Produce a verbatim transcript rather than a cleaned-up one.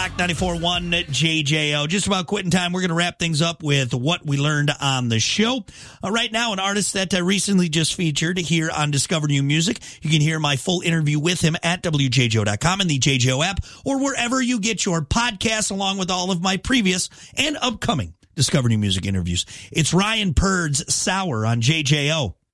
Rock ninety-four point one J J O. Just about quitting time. We're going to wrap things up with what we learned on the show. Uh, right now, an artist that I recently just featured here on Discover New Music. You can hear my full interview with him at W J J O dot com and the J J O app, or wherever you get your podcasts, along with all of my previous and upcoming Discover New Music interviews. It's Ryan Purd's Sour on J J O.